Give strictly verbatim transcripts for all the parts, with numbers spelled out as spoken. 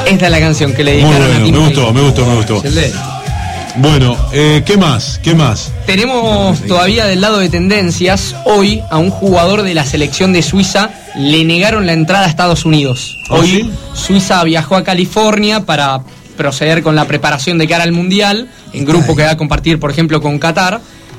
Esta es la canción que le dedicaron Muy bueno, a Tim me gustó, Howard. me gustó, me gustó. Bueno, eh, ¿qué más? ¿Qué más? Tenemos todavía del lado de tendencias, hoy a un jugador de la selección de Suiza le negaron la entrada a Estados Unidos. ¿Ah, Hoy sí? Suiza viajó a California para proceder con la preparación de cara al Mundial, en grupo que va a compartir, por ejemplo, con Qatar,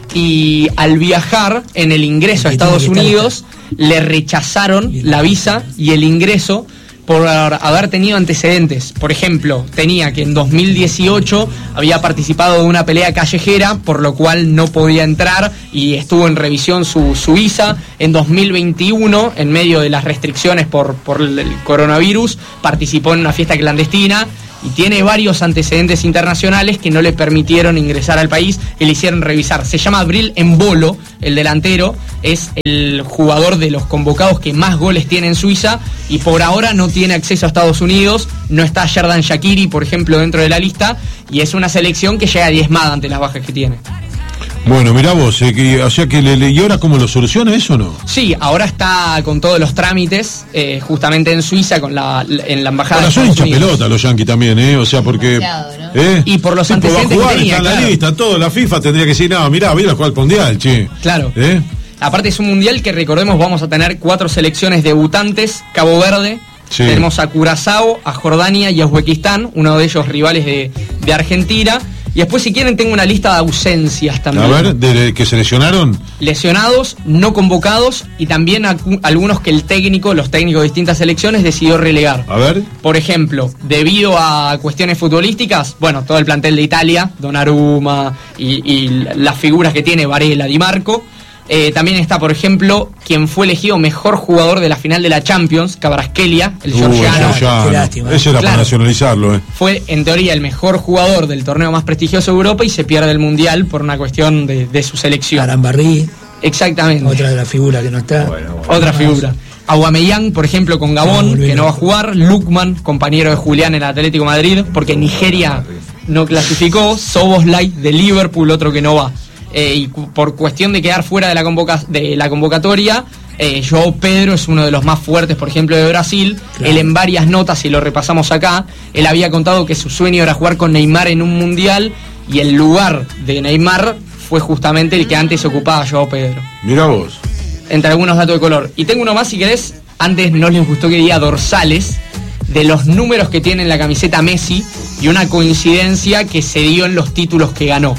y al viajar en el ingreso a Estados Unidos le rechazaron la visa y el ingreso por haber tenido antecedentes. Por ejemplo, tenía que en dos mil dieciocho había participado de una pelea callejera, por lo cual no podía entrar y estuvo en revisión su, su visa. En dos mil veintiuno, en medio de las restricciones por, por el coronavirus, participó en una fiesta clandestina y tiene varios antecedentes internacionales que no le permitieron ingresar al país y le hicieron revisar. Se llama Bril Embolo, el delantero, es el jugador de los convocados que más goles tiene en Suiza y por ahora no tiene acceso a Estados Unidos. No está Xherdan Shaqiri, por ejemplo, dentro de la lista, y es una selección que llega diezmada ante las bajas que tiene. Bueno, mirá vos, eh, que, o sea que le, le, ¿y ahora cómo lo soluciona eso o no? Sí, ahora está con todos los trámites, eh, justamente en Suiza, con la, en la embajada Ahora de son Estados hincha Unidos. pelota los yanquis también, ¿eh? O sea, porque... ¿eh? Y por los Sí, pues va a antecedentes jugar, que tenía, está en la claro. lista, todo, la FIFA tendría que decir, no, mirá, viene a jugar al Mundial, che. Claro. ¿Eh? Aparte es un mundial que, recordemos, vamos a tener cuatro selecciones debutantes. Cabo Verde, Sí. tenemos a Curazao, a Jordania y a Uzbekistán, uno de ellos rivales de, de Argentina. Y después, si quieren, tengo una lista de ausencias también. A ver, de, de, ¿que se lesionaron? Lesionados, no convocados y también acu- algunos que el técnico, los técnicos de distintas selecciones decidió relegar. A ver. Por ejemplo, debido a cuestiones futbolísticas, bueno, todo el plantel de Italia, Donnarumma y, y las figuras que tiene Varela, Di Marco. Eh, también está, por ejemplo, quien fue elegido mejor jugador de la final de la Champions, Kvaratskhelia, el Uh, georgiano. Georgiano. Qué lástima. Ese era Claro. para nacionalizarlo, ¿eh? Fue, en teoría, el mejor jugador del torneo más prestigioso de Europa y se pierde el Mundial por una cuestión de, de su selección. Arambarrí, Exactamente. otra de las figuras que no está. Otra figura. Aubameyang, por ejemplo, con Gabón, No, volvió. que no va a jugar. Lukman, compañero de Julián en el Atlético de Madrid, porque Nigeria no clasificó. Soboslai de Liverpool, otro que no va. Eh, y cu- por cuestión de quedar fuera de la, convoca de la convocatoria, eh, João Pedro es uno de los más fuertes, por ejemplo, de Brasil. Claro. Él en varias notas, y lo repasamos acá, él había contado que su sueño era jugar con Neymar en un mundial, y el lugar de Neymar fue justamente el que antes ocupaba João Pedro. Mirá vos. Entre algunos datos de color. Y tengo uno más, si querés. Antes no les gustó que diga dorsales de los números que tiene en la camiseta Messi y una coincidencia que se dio en los títulos que ganó.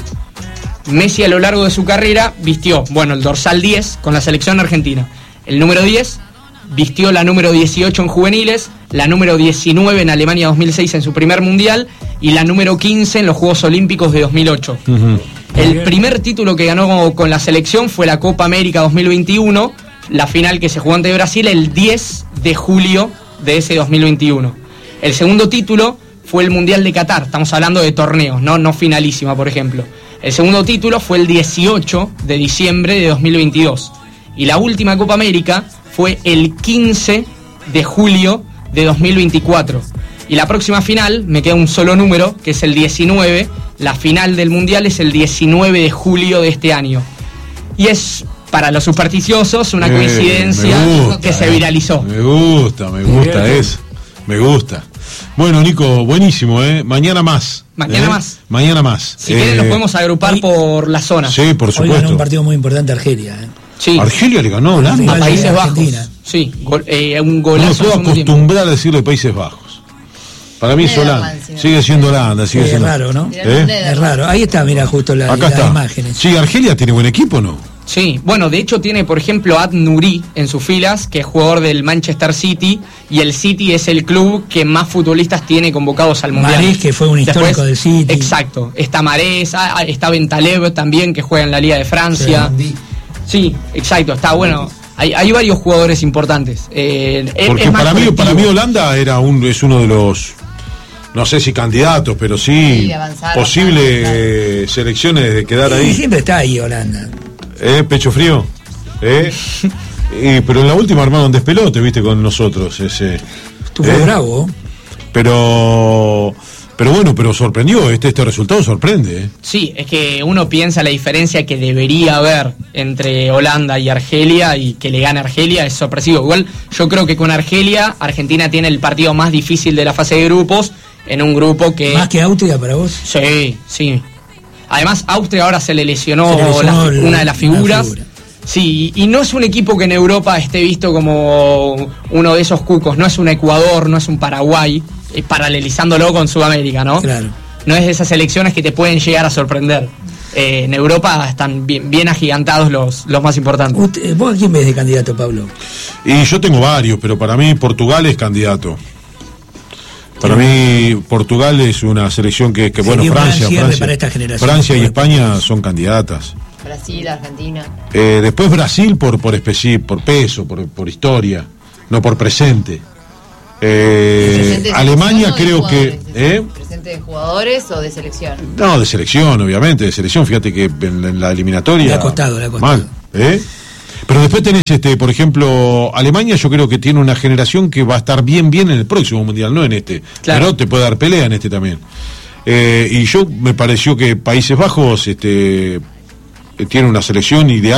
Messi a lo largo de su carrera vistió, bueno, el dorsal diez con la selección argentina. El número diez vistió la número dieciocho en juveniles, la número diecinueve en Alemania dos mil seis en su primer mundial y la número quince en los Juegos Olímpicos de dos mil ocho. Uh-huh. El primer título que ganó con la selección fue la Copa América dos mil veintiuno, la final que se jugó ante Brasil el diez de julio de ese dos mil veintiuno. El segundo título fue el Mundial de Qatar, estamos hablando de torneos, no, no finalísima, por ejemplo. El segundo título fue el dieciocho de diciembre de dos mil veintidós. Y la última Copa América fue el quince de julio de dos mil veinticuatro. Y la próxima final, me queda un solo número, que es el diecinueve. La final del Mundial es el diecinueve de julio de este año. Y es, para los supersticiosos, una Eh, coincidencia me gusta, que se eh. viralizó. Me gusta, me gusta eso. Me gusta. Bueno, Nico, buenísimo, ¿eh? Mañana más. Mañana ¿eh? más. Mañana más. Si quieren, los podemos agrupar hoy- por la zona. Sí, por Hoy ganó supuesto. un partido muy importante Argelia. ¿eh? Sí, Argelia le ganó a Holanda. a Final de Países Bajos. Argentina. Sí, gol- eh, un No me golazo. puedo en segundo tiempo. acostumbrar a decirle Países Bajos. Para mí es Nederland, Holanda. si no Sigue siendo Holanda. Sigue Sí, es siendo... raro, ¿no? ¿Eh? Es raro. Ahí está, mira, justo la, Acá las está. imágenes. Sí, Argelia tiene buen equipo, ¿no? Sí, bueno, de hecho tiene, por ejemplo, Ad Nouri en sus filas, que es jugador del Manchester City, y el City es el club que más futbolistas tiene convocados al Mundial. Marés, que fue un histórico del City. Exacto, está Marés, ah, ah, está Bentaleb también, que juega en la Liga de Francia. Sí, exacto, está bueno. Hay, hay varios jugadores importantes. Eh, es- Porque es más para mí, colectivo. para mí Holanda era un, es uno de los, no sé si candidatos, pero sí, Sí, de avanzar posibles bastante, eh, selecciones de quedar Y ahí. siempre está ahí Holanda. ¿Eh? Pecho frío. ¿Eh? Y- pero en la última armaron despelote, viste, con nosotros. Ese, Estuvo ¿eh? bravo. Pero Pero bueno, pero sorprendió, este, este resultado sorprende. ¿eh? Sí, es que uno piensa la diferencia que debería haber entre Holanda y Argelia, y que le gane Argelia es sorpresivo. Igual yo creo que con Argelia, Argentina tiene el partido más difícil de la fase de grupos, en un grupo que... ¿Más que Austria para vos? Sí, sí. Además, Austria ahora se le lesionó, Se le lesionó la, el, una de las figuras. figura. Sí, y no es un equipo que en Europa esté visto como uno de esos cucos, no es un Ecuador, no es un Paraguay, eh, paralelizándolo con Sudamérica, ¿no? Claro. No es de esas selecciones que te pueden llegar a sorprender. Eh, en Europa están bien, bien agigantados los, los más importantes. Usted, ¿Vos a quién ves de candidato, Pablo? Y yo tengo varios, pero para mí Portugal es candidato. Para mí Portugal es una selección que, que bueno, Francia, Francia, para esta generación, Francia y España son candidatas. Brasil, Argentina. Eh, después Brasil por por especi por peso, por, por historia, no por presente. Eh, ¿Presente de Alemania selección o de creo que... jugadores? ¿eh? ¿Presente de jugadores o de selección? No, de selección, obviamente, de selección. Fíjate que en, en la eliminatoria... Le ha costado, le ha costado. Mal, ¿eh? Pero después tenés, este, por ejemplo, Alemania yo creo que tiene una generación que va a estar bien, bien en el próximo Mundial, no en este. Claro. Pero te puede dar pelea en este también. Eh, y yo me pareció que Países Bajos este, tiene una selección ideal.